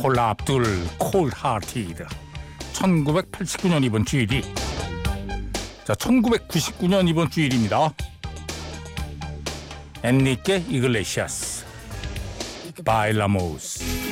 폴라 압둘 콜드 하티드 1989년 이번 주일이 자 1999년 이번 주일입니다. 엔리케 이글레시아스 바일라모스